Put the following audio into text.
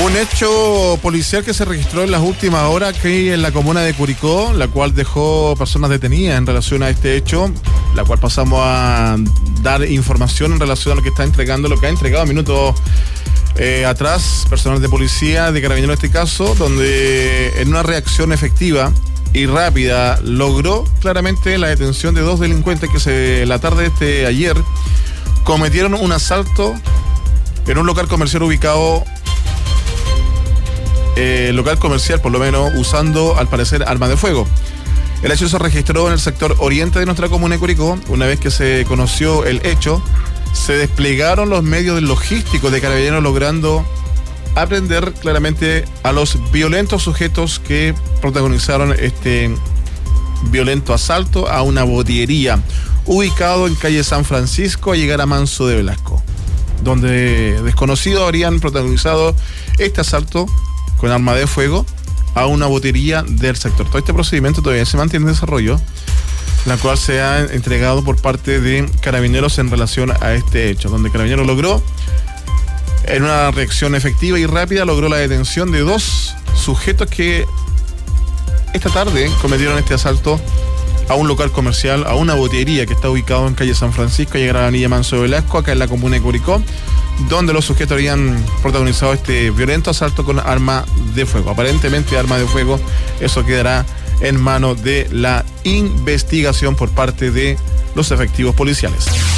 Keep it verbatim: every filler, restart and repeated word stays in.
Un hecho policial que se registró en las últimas horas aquí en la comuna de Curicó, la cual dejó personas detenidas en relación a este hecho, la cual pasamos a dar información en relación a lo que está entregando, lo que ha entregado minutos eh, atrás, personal de policía, de Carabineros en este caso, donde en una reacción efectiva y rápida logró claramente la detención de dos delincuentes que se la tarde de este ayer cometieron un asalto en un local comercial ubicado Eh, local comercial, por lo menos, usando al parecer armas de fuego. El hecho se registró en el sector oriente de nuestra comuna de Curicó. Una vez que se conoció el hecho, se desplegaron los medios logísticos de Carabineros, logrando aprender claramente a los violentos sujetos que protagonizaron este violento asalto a una botillería ubicado en calle San Francisco a llegar a Manso de Velasco, donde desconocidos habrían protagonizado este asalto con arma de fuego a una botillería del sector. Todo este procedimiento todavía se mantiene en desarrollo, la cual se ha entregado por parte de Carabineros en relación a este hecho, donde Carabineros logró, en una reacción efectiva y rápida, logró la detención de dos sujetos que esta tarde cometieron este asalto a un local comercial, a una botillería que está ubicado en calle San Francisco, a llegar a la avenida Manso de Velasco, acá en la comuna de Curicó, donde los sujetos habían protagonizado este violento asalto con arma de fuego. Aparentemente arma de fuego, eso quedará en manos de la investigación por parte de los efectivos policiales.